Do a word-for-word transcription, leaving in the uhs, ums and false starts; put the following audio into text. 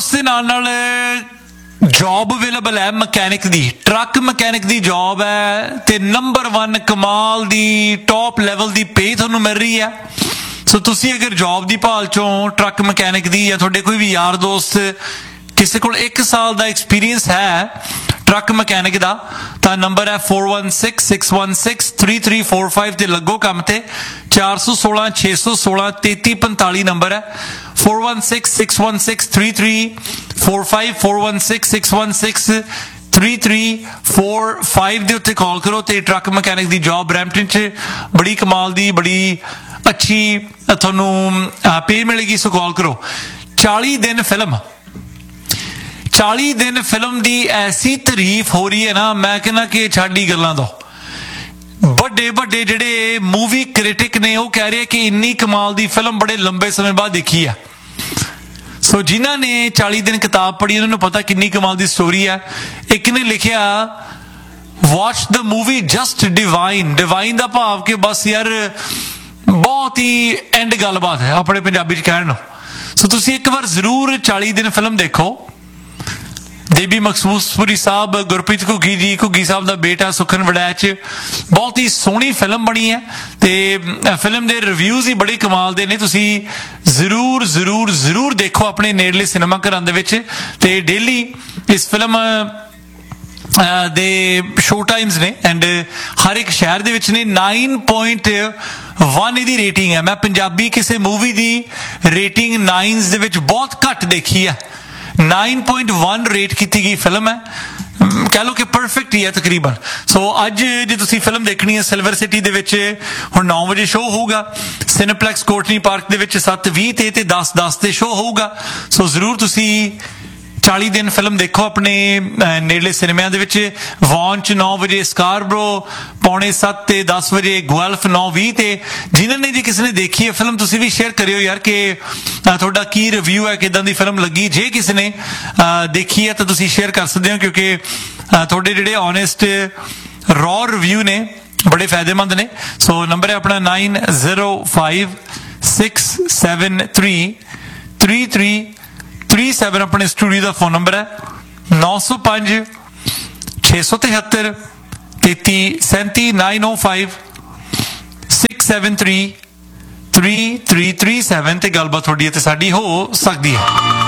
ਉਸ ਦੇ ਨਾਲ ਨਾਲ जॉब अवेलेबल है मकैनिक दी, ट्रक मकैनिक दी जॉब है ते नंबर वन कमाल दी टॉप लेवल दी पे तुहानू मिल रही है। सो तुसी अगर जॉब दी भाल चों ट्रक मकैनिक दी या तुहाडे कोई भी यार दोस्त किसी कोल एक साल दा एक्सपीरियंस है ट्रक मकैनिक दा, तां नंबर है four one six six one six three three four five ते लगो काम ते। चार सौ सोलह छे सौ सोलह तेती पंताली नंबर है four one six six one six three three four five four one six six one six three three four five दे उत्ते कॉल करो ते ट्रक मकैनिक दी जॉब ब्रैम्पटन च बड़ी कमाल दी बड़ी अच्छी तुहानू पे मिलेगी। सो कॉल करो। चाली दिन फिल्म चाली दिन फिल्म दी ऐसी तारीफ हो रही है ना, मैं कहना कि छाड़ी गल्लां दो। बड़े बड़े जिहड़े मूवी क्रिटिक ने वो कह रहे कि इन्नी कमाल दी फिल्म बड़े लंबे समय बाद देखी है। सो जिन्हां ने चाली दिन किताब पढ़ी उन्होंने पता किन्नी कमाल दी स्टोरी है। एक ने लिखिया watch the movie just divine. Divine दा भाव कि बस यार बहुत ही एंड गलबात है अपने पंजाबी च कहण। सो तुसीं एक बार जरूर चाली दिन फिल्म देखो। देवी मखसूसपुरी साहब, गुरप्रीत घुग्गी जी, घुग्गी साहब का बेटा सुखन वड़ैच, बहुत ही सोहनी फिल्म बनी है ते फिल्म के रिव्यूज़ ही बड़े कमाल दे ने। तुसी जरूर जरूर जरूर देखो अपने नेड़ले सिनेमा घरां दे विच ते डेली इस फिल्म दे शो टाइम्स ने एंड हर एक शहर दे विच ने। नाइन पॉइंट वन इहदी रेटिंग है। मैं पंजाबी किसी मूवी की रेटिंग नाइनस दे विच बहुत घट देखी है। नाइन पॉइंट वन रेट की गई फिल्म है, कह लो कि परफेक्ट ही है तकरीबन। सो अज जो तुसी फिल्म देखनी है सिल्वर सिटी दे विच हुण नौ बजे शो होगा। सिनेप्लेक्स कोटनी पार्क दे विच सत्त बीह ते ते दस दस ते शो होगा। सो जरूर तुसी चाली दिन फिल्म देखो अपने नेड़ले सिनेमा दे विच। वॉन्च नौ बजे, स्कारब्रो पौने सत्त ते दस बजे, गुएल्फ नौ बीह ते। जिन्होंने जी किसी ने देखी है फिल्म तुसी भी शेयर करियो यार कि तुहाडा की रिव्यू है, किदां दी फिल्म लगी। जे किसी ने देखी है तो तुसी शेयर कर सकते हो क्योंकि तुहाडे जिहड़े ऑनेस्ट रॉ रिव्यू ने बड़े फायदेमंद ने। सो नंबर है अपना nine zero five six seven three three three three seven अपने स्टूडियो का फोन नंबर है। नौ सौ पांच छे सौ तिहत्तर तेती सैंती नाइन ओ five six seven three three three three seven ते गलबात थोड़ी ते साडी हो सकती है।